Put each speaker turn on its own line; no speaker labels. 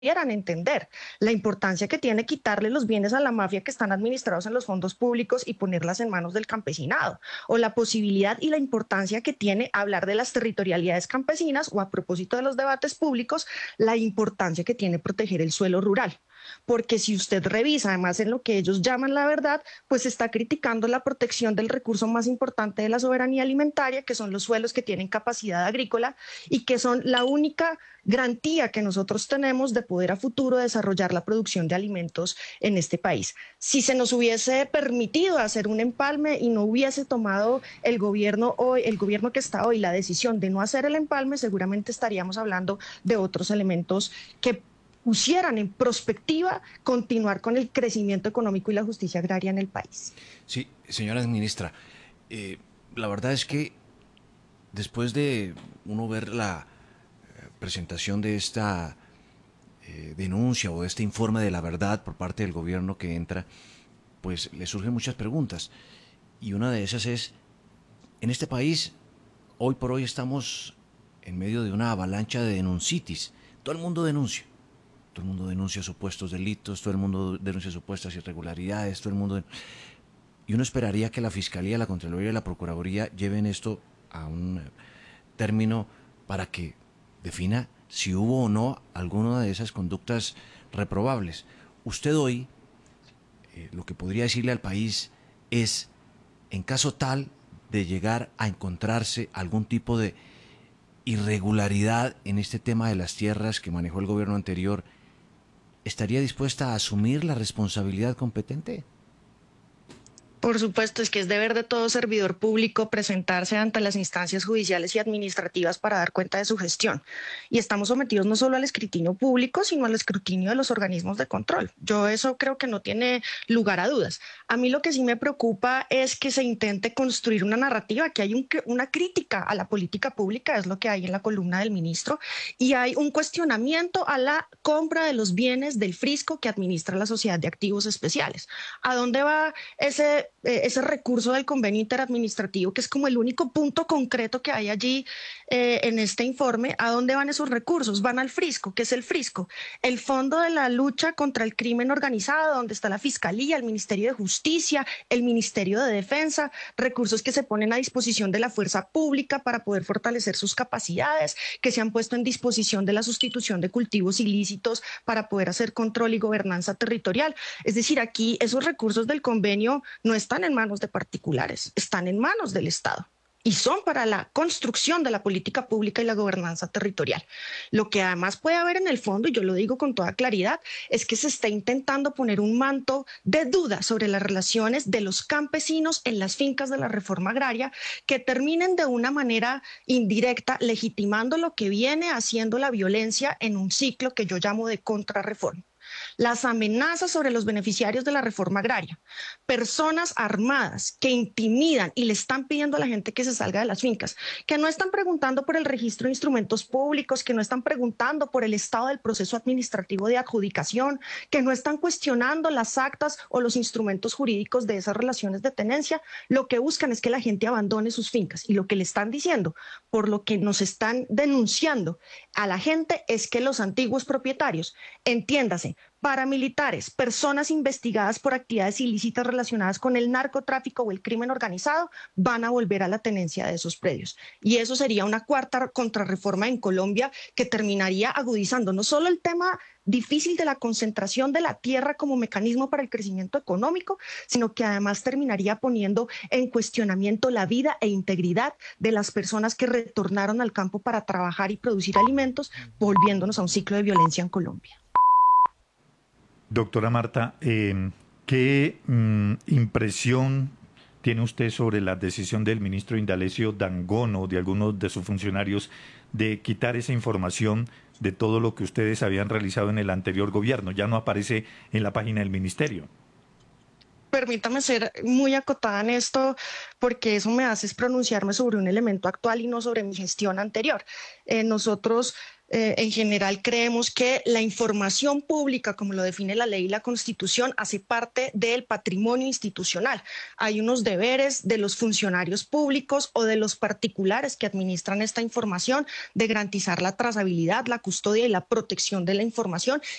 pudieran entender la importancia que tiene quitarle los bienes a la mafia que están administrados en los fondos públicos y ponerlas en manos del campesinado, o la posibilidad y la importancia que tiene hablar de las territorialidades campesinas, o a propósito de los debates públicos, la importancia que tiene proteger el suelo rural. Porque si usted revisa además en lo que ellos llaman la verdad, pues está criticando la protección del recurso más importante de la soberanía alimentaria, que son los suelos que tienen capacidad agrícola y que son la única garantía que nosotros tenemos de poder a futuro desarrollar la producción de alimentos en este país. Si se nos hubiese permitido hacer un empalme y no hubiese tomado el gobierno hoy, el gobierno que está hoy, la decisión de no hacer el empalme, seguramente estaríamos hablando de otros elementos que pusieran en perspectiva continuar con el crecimiento económico y la justicia agraria en el país.
Sí, señora ministra, la verdad es que después de uno ver la presentación de esta denuncia o de este informe de la verdad por parte del gobierno que entra, pues le surgen muchas preguntas. Y una de esas es, en este país, hoy por hoy estamos en medio de una avalancha de denuncitis. Todo el mundo denuncia. Todo el mundo denuncia supuestos delitos, todo el mundo denuncia supuestas irregularidades, todo el mundo... Y uno esperaría que la Fiscalía, la Contraloría y la Procuraduría lleven esto a un término para que defina si hubo o no alguna de esas conductas reprobables. Usted hoy, lo que podría decirle al país es, en caso tal de llegar a encontrarse algún tipo de irregularidad en este tema de las tierras que manejó el gobierno anterior, ¿estaría dispuesta a asumir la responsabilidad competente?
Por supuesto, es que es deber de todo servidor público presentarse ante las instancias judiciales y administrativas para dar cuenta de su gestión. Y estamos sometidos no solo al escrutinio público, sino al escrutinio de los organismos de control. Yo eso creo que no tiene lugar a dudas. A mí lo que sí me preocupa es que se intente construir una narrativa, que hay una crítica a la política pública, es lo que hay en la columna del ministro, y hay un cuestionamiento a la compra de los bienes del Frisco que administra la Sociedad de Activos Especiales. ¿A dónde va ese recurso del convenio interadministrativo, que es como el único punto concreto que hay allí en este informe? ¿A dónde van esos recursos? Van al Frisco. ¿Qué es el Frisco? El Fondo de la Lucha contra el Crimen Organizado, donde está la Fiscalía, el Ministerio de Justicia, el Ministerio de Defensa, recursos que se ponen a disposición de la fuerza pública para poder fortalecer sus capacidades, que se han puesto en disposición de la sustitución de cultivos ilícitos para poder hacer control y gobernanza territorial. Es decir, aquí esos recursos del convenio no están en manos de particulares, están en manos del Estado y son para la construcción de la política pública y la gobernanza territorial. Lo que además puede haber en el fondo, y yo lo digo con toda claridad, es que se está intentando poner un manto de duda sobre las relaciones de los campesinos en las fincas de la reforma agraria, que terminen de una manera indirecta legitimando lo que viene haciendo la violencia en un ciclo que yo llamo de contrarreforma. Las amenazas sobre los beneficiarios de la reforma agraria, personas armadas que intimidan y le están pidiendo a la gente que se salga de las fincas, que no están preguntando por el registro de instrumentos públicos, que no están preguntando por el estado del proceso administrativo de adjudicación, que no están cuestionando las actas o los instrumentos jurídicos de esas relaciones de tenencia. Lo que buscan es que la gente abandone sus fincas, y lo que le están diciendo, por lo que nos están denunciando a la gente, es que los antiguos propietarios, entiéndase, paramilitares, personas investigadas por actividades ilícitas relacionadas con el narcotráfico o el crimen organizado, van a volver a la tenencia de esos predios. Y eso sería una cuarta contrarreforma en Colombia, que terminaría agudizando no solo el tema difícil de la concentración de la tierra como mecanismo para el crecimiento económico, sino que además terminaría poniendo en cuestionamiento la vida e integridad de las personas que retornaron al campo para trabajar y producir alimentos, volviéndonos a un ciclo de violencia en Colombia.
Doctora Marta, ¿qué impresión tiene usted sobre la decisión del ministro Indalecio Dangono, de algunos de sus funcionarios, de quitar esa información de todo lo que ustedes habían realizado en el anterior gobierno? Ya no aparece en la página del ministerio.
Permítame ser muy acotada en esto, porque eso me hace pronunciarme sobre un elemento actual y no sobre mi gestión anterior. Nosotros en general creemos que la información pública, como lo define la ley y la Constitución, hace parte del patrimonio institucional. Hay unos deberes de los funcionarios públicos o de los particulares que administran esta información de garantizar la trazabilidad, la custodia y la protección de la información,